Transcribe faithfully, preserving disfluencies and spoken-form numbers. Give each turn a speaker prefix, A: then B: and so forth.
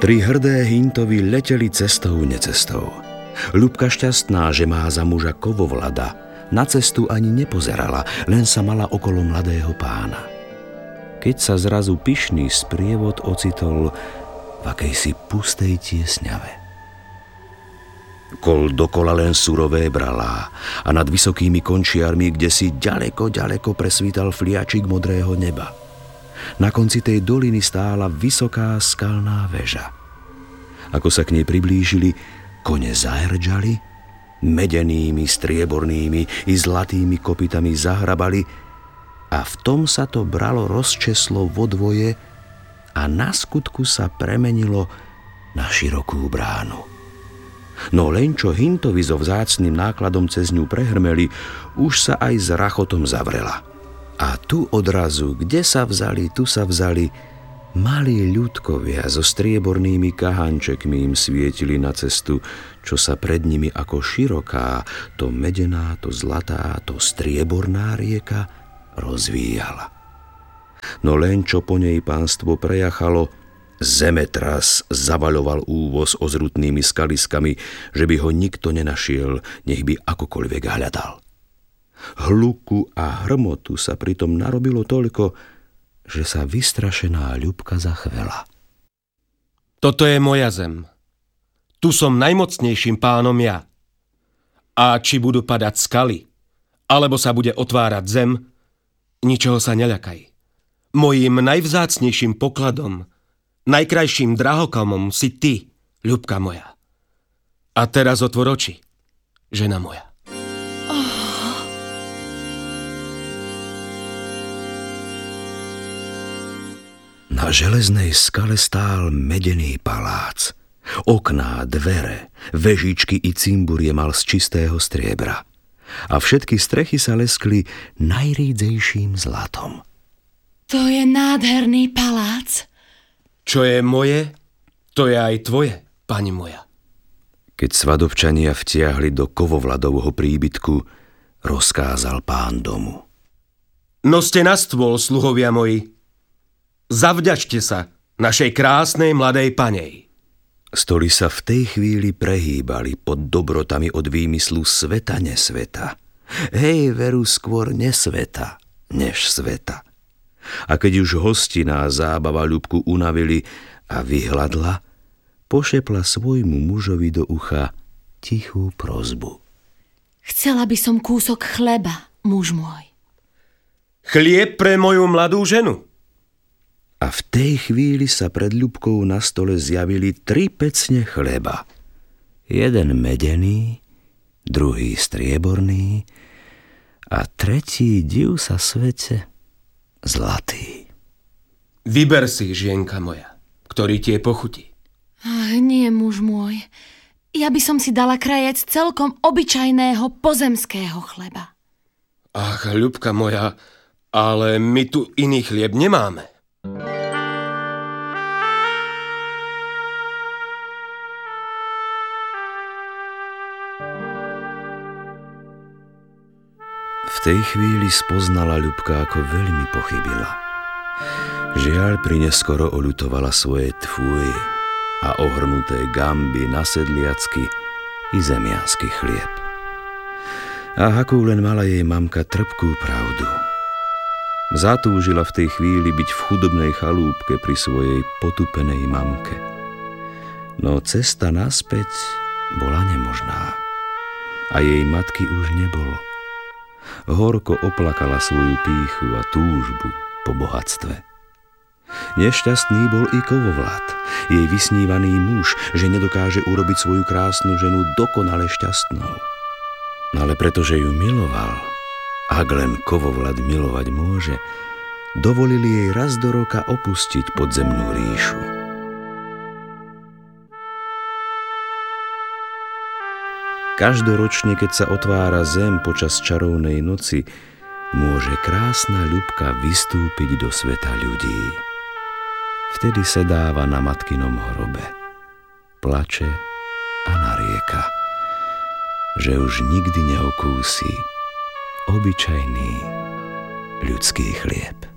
A: Tri hrdé Hintovy leteli cestou necestou. Ľubka šťastná, že má za muža kovovlada, na cestu ani nepozerala, len sa mala okolo mladého pána. Keď sa zrazu pyšný sprievod ocitol v akejsi pustej tiesňave. Kol dokola len surové bralá a nad vysokými končiarmi, kde si ďaleko, ďaleko presvítal fliačik modrého neba. Na konci tej doliny stála vysoká skalná väža. Ako sa k nej priblížili, kone zahrdžali, medenými, striebornými i zlatými kopytami zahrabali a v tom sa to bralo rozčeslo vo dvoje a na skutku sa premenilo na širokú bránu. No len čo Hintovi so vzácnym nákladom cez ňu prehrmeli, už sa aj s rachotom zavrela. A tu odrazu, kde sa vzali, tu sa vzali, malí ľudkovia so striebornými kahančekmi im svietili na cestu, čo sa pred nimi ako široká, to medená, to zlatá, to strieborná rieka rozvíjala. No len čo po nej pánstvo prejachalo, zemetras zavaľoval úvoz ozrutnými skaliskami, že by ho nikto nenašiel, nech by akokoľvek hľadal. Hluku a hrmotu sa pritom narobilo toľko, že sa vystrašená Ľubka zachvela.
B: Toto je moja zem. Tu som najmocnejším pánom ja. A či budú padať skaly, alebo sa bude otvárať zem, ničoho sa neľakaj. Mojím najvzácnejším pokladom, najkrajším drahokamom si ty, Ľubka moja. A teraz otvor oči, žena moja.
A: Na železnej skale stál medený palác. Okná, dvere, vežičky i cimburie mal z čistého striebra. A všetky strechy sa leskli najrídzejším zlatom.
C: To je nádherný palác.
B: Čo je moje, to je aj tvoje, pani moja.
A: Keď svadobčania vtiahli do kovovladovho príbytku, rozkázal pán domu.
B: Noste na stôl, sluhovia moji. Zavďačte sa našej krásnej mladej panej.
A: Stoly sa v tej chvíli prehýbali pod dobrotami od výmyslu sveta nesveta. Hej, veru skôr nesveta, než sveta. A keď už hostinná zábava Ľubku unavili a vyhladla, pošepla svojmu mužovi do ucha tichú prosbu.
C: Chcela by som kúsok chleba, muž môj.
B: Chlieb pre moju mladú ženu.
A: A v tej chvíli sa pred Ľubkou na stole zjavili tri pecne chleba. Jeden medený, druhý strieborný a tretí, div sa svete, zlatý.
B: Vyber si, žienka moja, ktorý ti je pochutí.
C: Ach, nie, muž môj. Ja by som si dala krajec celkom obyčajného pozemského chleba.
B: Ach, Ľubka moja, ale my tu iný chlieb nemáme.
A: V tej chvíli spoznala Ľubka, ako veľmi pochybila. Žiaľ, prineskoro oľutovala svoje tfúj a ohrnuté gamby na sedliacky i zemiansky chlieb. A akú len mala jej mamka trpkú pravdu. Zatúžila v tej chvíli byť v chudobnej chalúbke pri svojej potupenej mamke. No cesta naspäť bola nemožná. A jej matky už nebolo. Horko oplakala svoju pýchu a túžbu po bohatstve. Nešťastný bol i kovovlad, jej vysnívaný muž, že nedokáže urobiť svoju krásnu ženu dokonale šťastnou. Ale pretože ju miloval, ak len kovovlad milovať môže, dovolili jej raz do roka opustiť podzemnú ríšu. Každoročne, keď sa otvára zem počas čarovnej noci, môže krásna Ľubka vystúpiť do sveta ľudí. Vtedy sedáva na matkinom hrobe, plače a narieka, že už nikdy neokúsi obyčajný ľudský chlieb.